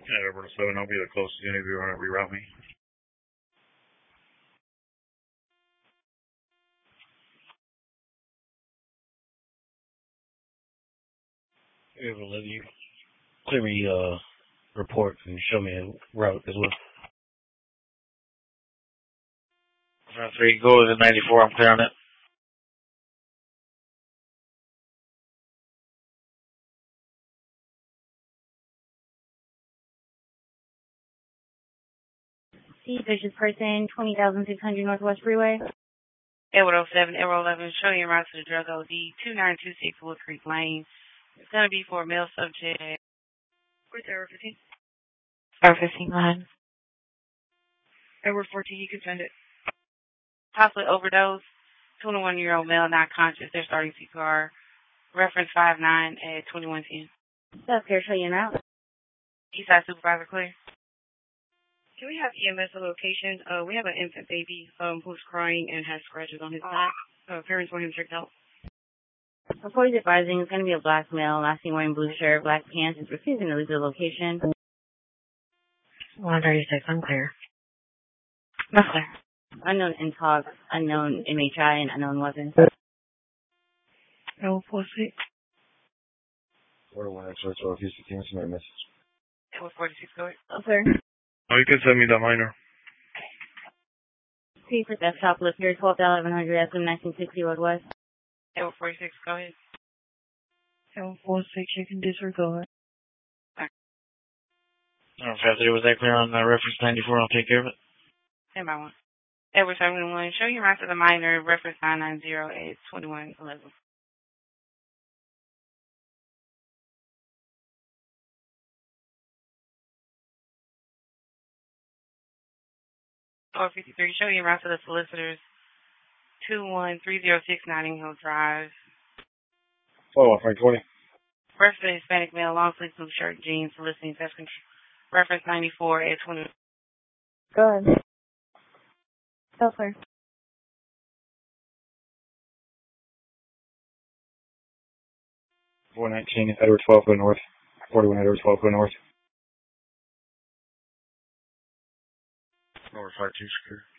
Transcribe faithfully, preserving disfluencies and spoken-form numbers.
Yeah, Edward seven, I'll be the closest unit if you want to reroute me. Yeah, we'll let you clear me uh report and show me a route as well. Route three, go to ninety-four, I'm clear on it. C, Vicious Person, twenty thousand six hundred Northwest Freeway. Edward oh seven, Edward eleven, show your route to the drug O D, two nine two six Wood Creek Lane. It's going to be for a male subject. Where's Edward fifteen? Edward fifteen, go ahead. Edward fourteen, you can send it. Possibly overdose, twenty-one-year-old male, not conscious. They're starting C P R. Reference five nine at twenty-one ten. Self-care, show you route. Eastside Supervisor clear. Can we have E M S a location? Uh, we have an infant baby um, who's crying and has scratches on his back. Uh, parents want him checked out. Before he's advising, it's going to be a black male, last seen wearing blue shirt, black pants, is refusing to leave the location. one thirty-six, unclear. No, clear. Unknown in talks, unknown M H I, and unknown weapons. Edward forty-six. Order one extra, so if you see things, you might miss. Edward forty-six, go ahead. Okay. Oh, you can send me that minor. C for theft shoplifter, twelve eleven hundred S M nineteen sixty Road West. Edward forty-six, go ahead. Edward forty-six, you can disregard. Alright, Father, was that clear on uh, reference ninety-four? I'll take care of it. ten by one. Edward seventy-one, show your route to the minor, reference nine nine zero at twenty-one eleven. four fifty-three, show your route to the solicitors, two one three zero six Notting Hill Drive. Oh, five twenty. Reference to Hispanic male, long sleeve blue shirt, jeans, soliciting theft control. Reference ninety-four at twenty. Go ahead. Self-care. four nineteen, Edward twelve, go north. forty-one, Edward twelve, go north. Over five two, secure.